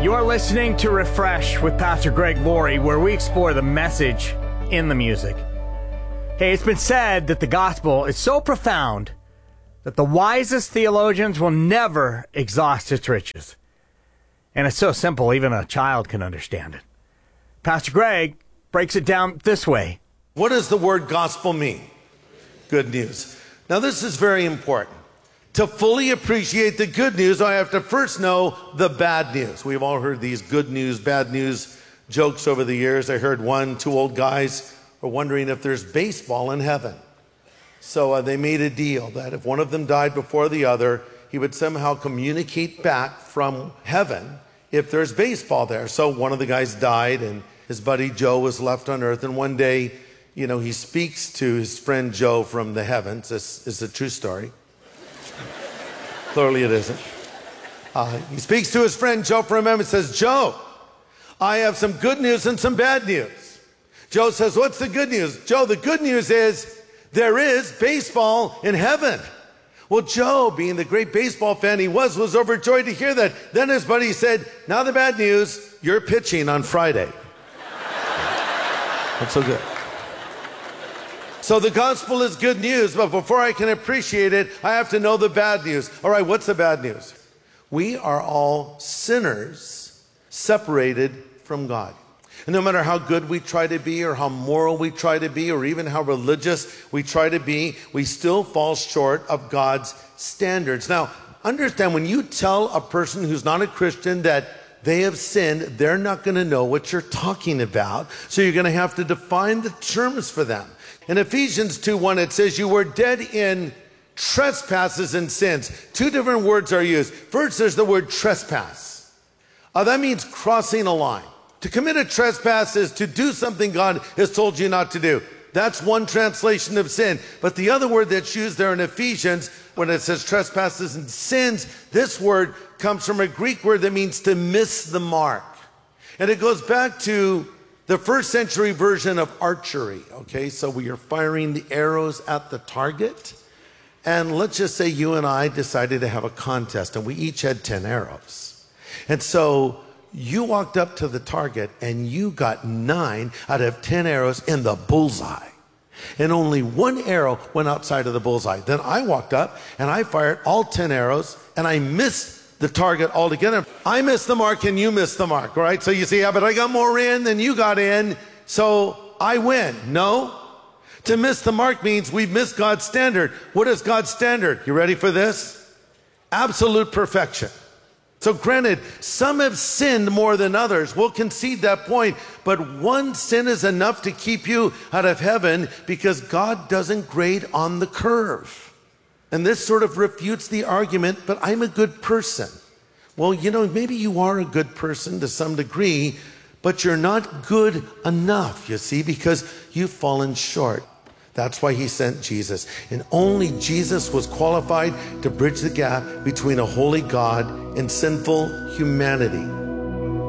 You're listening to Refresh with Pastor Greg Laurie, where we explore the message in the music. Hey, it's been said that the gospel is so profound that the wisest theologians will never exhaust its riches. And it's so simple, even a child can understand it. Pastor Greg breaks it down this way. What does the word gospel mean? Good news. Now, this is very important. To fully appreciate the good news, I have to first know the bad news. We've all heard these good news, bad news jokes over the years. I heard two old guys were wondering if there's baseball in heaven. So they made a deal that if one of them died before the other, he would somehow communicate back from heaven if there's baseball there. So one of the guys died and his buddy Joe was left on earth. And one day, he speaks to his friend Joe from the heavens. This is a true story. Clearly it isn't. He speaks to his friend Joe from heaven and says, Joe, I have some good news and some bad news. Joe says, what's the good news? Joe, the good news is there is baseball in heaven. Well, Joe, being the great baseball fan he was overjoyed to hear that. Then his buddy said, now the bad news, you're pitching on Friday. That's so good. So the gospel is good news, but before I can appreciate it, I have to know the bad news. All right, what's the bad news? We are all sinners separated from God. And no matter how good we try to be or how moral we try to be or even how religious we try to be, we still fall short of God's standards. Now, understand, when you tell a person who's not a Christian that they have sinned, they're not going to know what you're talking about. So you're going to have to define the terms for them. In Ephesians 2:1, it says, you were dead in trespasses and sins. Two different words are used. First, there's the word trespass. That means crossing a line. To commit a trespass is to do something God has told you not to do. That's one translation of sin. But the other word that's used there in Ephesians, when it says trespasses and sins, this word comes from a Greek word that means to miss the mark. And it goes back to the first century version of archery, okay? So we are firing the arrows at the target. And let's just say you and I decided to have a contest, and we each had 10 arrows. And so you walked up to the target, and you got 9 out of 10 arrows in the bullseye. And only 1 arrow went outside of the bullseye. Then I walked up, and I fired all 10 arrows, and I missed the target altogether. I missed the mark and you missed the mark, all right? So you say, yeah, but I got more in than you got in, so I win. No. To miss the mark means we've missed God's standard. What is God's standard? You ready for this? Absolute perfection. So granted, some have sinned more than others. We'll concede that point. But one sin is enough to keep you out of heaven because God doesn't grade on the curve. And this sort of refutes the argument, but I'm a good person. Well, maybe you are a good person to some degree, but you're not good enough, you see, because you've fallen short. That's why he sent Jesus. And only Jesus was qualified to bridge the gap between a holy God and sinful humanity.